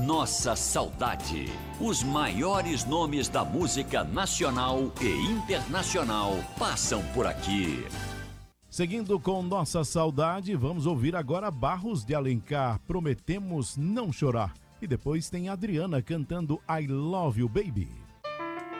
Nossa Saudade. Os maiores nomes da música nacional e internacional passam por aqui. Seguindo com Nossa Saudade, vamos ouvir agora Barros de Alencar, Prometemos Não Chorar. E depois tem Adriana cantando I Love You Baby.